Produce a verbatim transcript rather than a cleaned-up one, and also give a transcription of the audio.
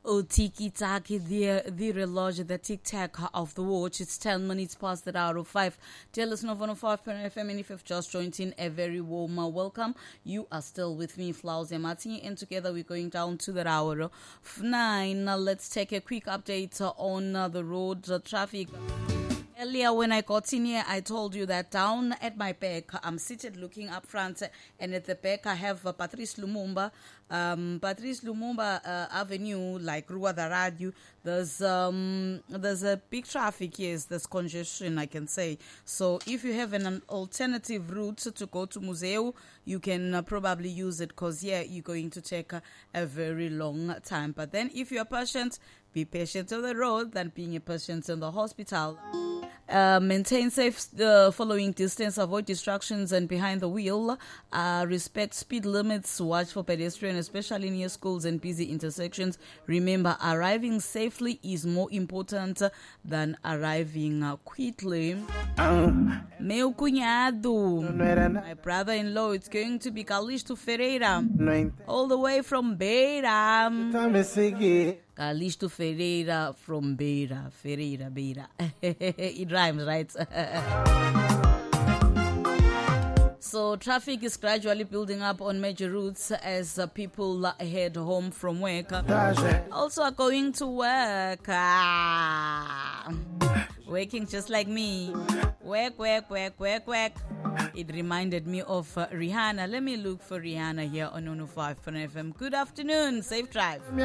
Oh, tiki taki, the the reloj, the tic tac of the watch. It's ten minutes past the hour of five. Dear listener of one oh five F M, and if you've just joined in, a very warm uh, welcome. You are still with me, Flowers Yamati, and together we're going down to the hour of nine. Now, let's take a quick update uh, on uh, the road uh, traffic. Earlier, when I got in here, I told you that down at my back, I'm seated looking up front, and at the back, I have uh, Patrice Lumumba. Um, Patrice Lumumba uh, Avenue, like Rua da Radio. There's um, there's a big traffic, yes, there's congestion, I can say. So if you have an, an alternative route to go to Museu, you can uh, probably use it, because, yeah, you're going to take a, a very long time. But then if you're patient, be patient on the road than being a patient in the hospital. Uh, maintain safe uh, following distance, avoid distractions and behind the wheel, uh, respect speed limits, watch for pedestrians, especially near schools and busy intersections. Remember, arriving safely is more important than arriving uh, quickly. Meu cunhado, my brother-in-law, it's going to be Calixto Ferreira, all the way from Beira. Calixto Ferreira from Beira, Ferreira, Beira. It rhymes, right? So traffic is gradually building up on major routes as uh, people uh, head home from work. Also are going to work. Ah. Working just like me. Work, work, work, work, work. It reminded me of uh, Rihanna. Let me look for Rihanna here on one oh five F M. Good afternoon. Safe drive.